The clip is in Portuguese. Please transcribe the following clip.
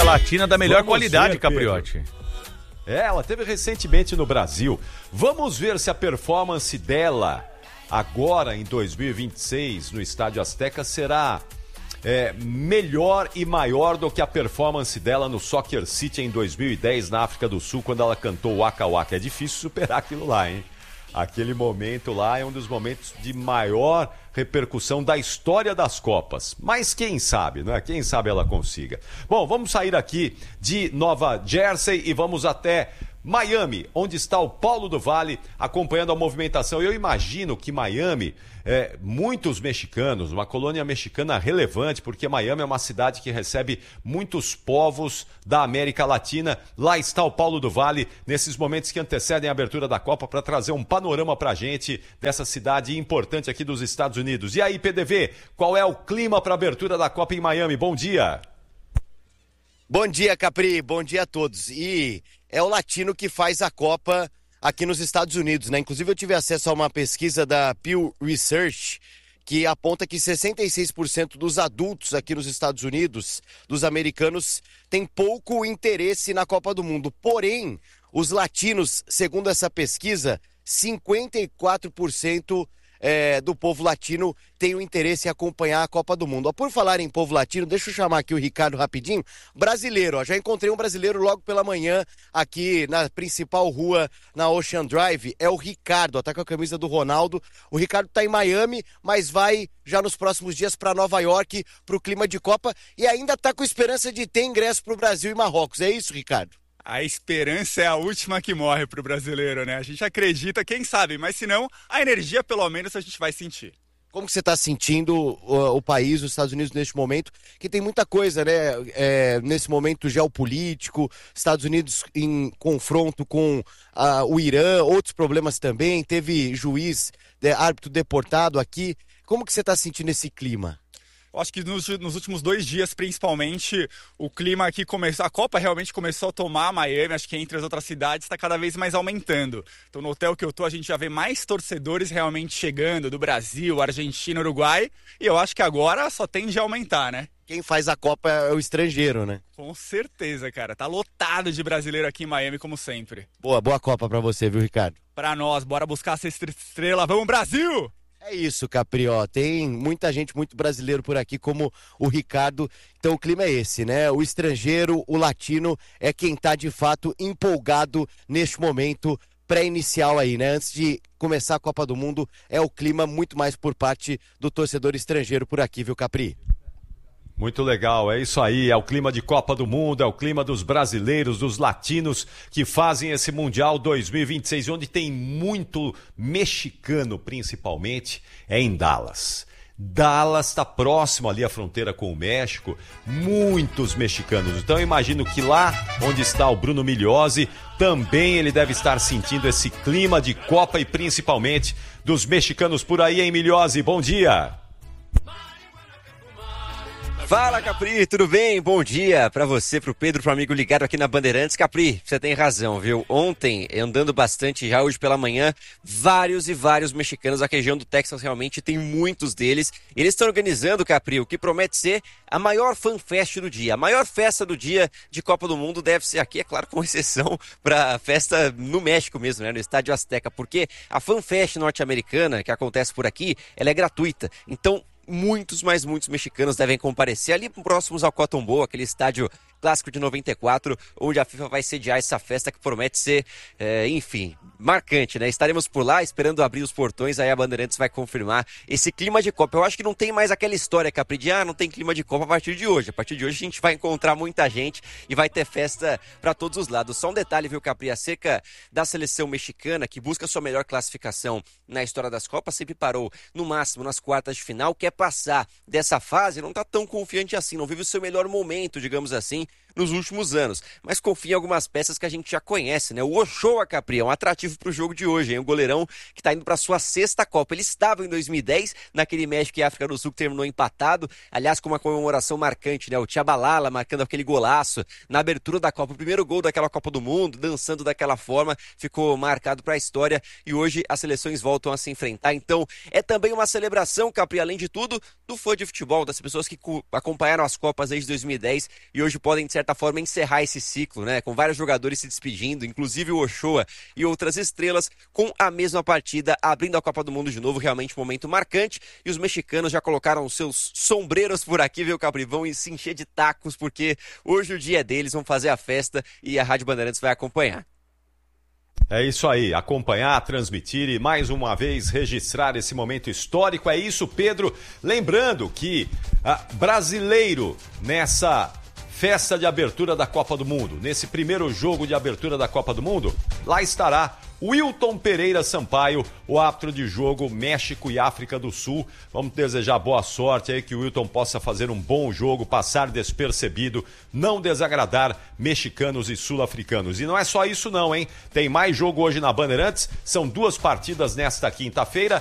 Latina da melhor qualidade, Capriotti. Ela teve recentemente no Brasil. Vamos ver se a performance dela agora em 2026 no Estádio Azteca será melhor e maior do que a performance dela no Soccer City em 2010 na África do Sul, quando ela cantou Waka Waka. É difícil superar aquilo lá, hein? Aquele momento lá é um dos momentos de maior repercussão da história das Copas. Mas quem sabe, né? Quem sabe ela consiga. Bom, vamos sair aqui de Nova Jersey e vamos até Miami, onde está o Paulo do Vale acompanhando a movimentação. Eu imagino que Miami, muitos mexicanos, uma colônia mexicana relevante, porque Miami é uma cidade que recebe muitos povos da América Latina. Lá está o Paulo do Vale, nesses momentos que antecedem a abertura da Copa, para trazer um panorama pra gente dessa cidade importante aqui dos Estados Unidos. E aí, PDV, qual é o clima para a abertura da Copa em Miami? Bom dia! Bom dia, Capri, bom dia a todos. E é o latino que faz a Copa aqui nos Estados Unidos, né? Inclusive eu tive acesso a uma pesquisa da Pew Research que aponta que 66% dos adultos aqui nos Estados Unidos, dos americanos, têm pouco interesse na Copa do Mundo. Porém, os latinos, segundo essa pesquisa, 54% do povo latino tem o interesse em acompanhar a Copa do Mundo. Por falar em povo latino, deixa eu chamar aqui o Ricardo rapidinho. Brasileiro, já encontrei um brasileiro logo pela manhã aqui na principal rua, na Ocean Drive. É o Ricardo, tá com a camisa do Ronaldo. O Ricardo tá em Miami, mas vai já nos próximos dias para Nova York, pro clima de Copa, e ainda tá com esperança de ter ingresso pro Brasil e Marrocos. É isso, Ricardo? A esperança é a última que morre pro brasileiro, né? A gente acredita, quem sabe, mas se não, a energia pelo menos a gente vai sentir. Como que você está sentindo o país, os Estados Unidos neste momento, que tem muita coisa, né? Nesse momento geopolítico, Estados Unidos em confronto com o Irã, outros problemas também, teve juiz, árbitro deportado aqui. Como que você está sentindo esse clima? Eu acho que nos últimos 2 dias, principalmente, o clima aqui começou... A Copa realmente começou a tomar Miami, acho que entre as outras cidades está cada vez mais aumentando. Então, no hotel que eu tô, a gente já vê mais torcedores realmente chegando, do Brasil, Argentina, Uruguai. E eu acho que agora só tende a aumentar, né? Quem faz a Copa é o estrangeiro, né? Com certeza, cara. Tá lotado de brasileiro aqui em Miami, como sempre. Boa Copa pra você, viu, Ricardo? Pra nós, bora buscar a sexta estrela. Vamos, Brasil! É isso, Capri, ó, tem muita gente, muito brasileiro por aqui, como o Ricardo, então o clima é esse, né? O estrangeiro, o latino, é quem tá de fato empolgado neste momento pré-inicial aí, né? Antes de começar a Copa do Mundo, é o clima muito mais por parte do torcedor estrangeiro por aqui, viu, Capri? Muito legal, é isso aí, é o clima de Copa do Mundo, é o clima dos brasileiros, dos latinos que fazem esse Mundial 2026, onde tem muito mexicano principalmente, é em Dallas. Dallas está próximo ali à fronteira com o México, muitos mexicanos. Então eu imagino que lá onde está o Bruno Migliozzi, também ele deve estar sentindo esse clima de Copa e principalmente dos mexicanos por aí, hein, Migliozzi? Bom dia! Fala, Capri, tudo bem? Bom dia pra você, pro Pedro, pro amigo ligado aqui na Bandeirantes. Capri, você tem razão, viu? Ontem, andando bastante já hoje pela manhã, vários e vários mexicanos, a região do Texas realmente tem muitos deles. Eles estão organizando, Capri, o que promete ser a maior fanfest do dia. A maior festa do dia de Copa do Mundo deve ser aqui, é claro, com exceção pra festa no México mesmo, né? No Estádio Azteca, porque a fanfest norte-americana que acontece por aqui, ela é gratuita. Então, muitos mexicanos devem comparecer ali próximos ao Cotton Bowl, aquele estádio clássico de 94, onde a FIFA vai sediar essa festa que promete ser, enfim, marcante, né? Estaremos por lá esperando abrir os portões, aí a Bandeirantes vai confirmar esse clima de Copa. Eu acho que não tem mais aquela história, Capri, de não tem clima de Copa a partir de hoje. A partir de hoje a gente vai encontrar muita gente e vai ter festa para todos os lados. Só um detalhe, viu, Capri, acerca da seleção mexicana, que busca sua melhor classificação na história das Copas, sempre parou no máximo nas quartas de final, quer passar dessa fase, não tá tão confiante assim, não vive o seu melhor momento, digamos assim, nos últimos anos, mas confia em algumas peças que a gente já conhece, né? O Ochoa, Capri, é um atrativo pro jogo de hoje, hein? O goleirão que tá indo pra sua 6ª Copa. Ele estava em 2010, naquele México e África do Sul que terminou empatado, aliás, com uma comemoração marcante, né? O Tchabalala marcando aquele golaço na abertura da Copa, o primeiro gol daquela Copa do Mundo, dançando daquela forma, ficou marcado pra história e hoje as seleções voltam a se enfrentar. Então, é também uma celebração, Capri, além de tudo, do fã de futebol, das pessoas que acompanharam as Copas desde 2010 e hoje podem, de certa forma, encerrar esse ciclo, né? Com vários jogadores se despedindo, inclusive o Ochoa e outras estrelas, com a mesma partida, abrindo a Copa do Mundo de novo, realmente um momento marcante. E os mexicanos já colocaram os seus sombreiros por aqui, viu, Capri? Vão se encher de tacos, porque hoje o dia é deles, vão fazer a festa e a Rádio Bandeirantes vai acompanhar. É isso aí, acompanhar, transmitir e mais uma vez registrar esse momento histórico. É isso, Pedro. Lembrando que brasileiro nessa festa de abertura da Copa do Mundo, nesse primeiro jogo de abertura da Copa do Mundo, lá estará Wilton Pereira Sampaio, o árbitro de jogo México e África do Sul. Vamos desejar boa sorte aí, que o Wilton possa fazer um bom jogo, passar despercebido, não desagradar mexicanos e sul-africanos. E não é só isso não, hein? Tem mais jogo hoje na Bandeirantes, são 2 partidas nesta quinta-feira.